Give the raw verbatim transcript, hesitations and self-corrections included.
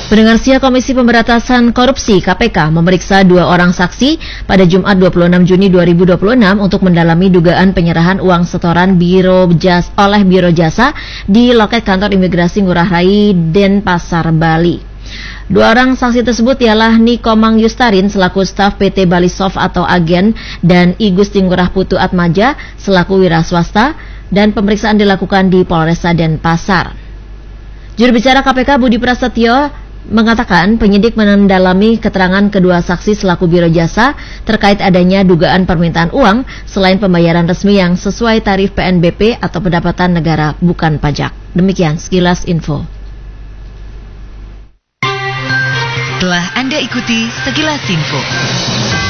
Pendengar setia Komisi Pemberantasan Korupsi K P K memeriksa dua orang saksi pada Jumat dua puluh enam Juni dua ribu dua puluh enam untuk mendalami dugaan penyerahan uang setoran Biro Jas oleh Biro Jasa di loket kantor imigrasi Ngurah Rai, Denpasar, Bali. Dua orang saksi tersebut ialah Niko Mang Yustarin selaku staf P T Bali Soft atau agen dan I Gusti Ngurah Putu Atmaja selaku wira swasta, dan pemeriksaan dilakukan di Polresta Denpasar. Juru bicara K P K Budi Prasetyo mengatakan penyidik mendalami keterangan kedua saksi selaku Biro Jasa terkait adanya dugaan permintaan uang selain pembayaran resmi yang sesuai tarif P N B P atau pendapatan negara bukan pajak. Demikian sekilas info. Telah Anda ikuti sekilas info.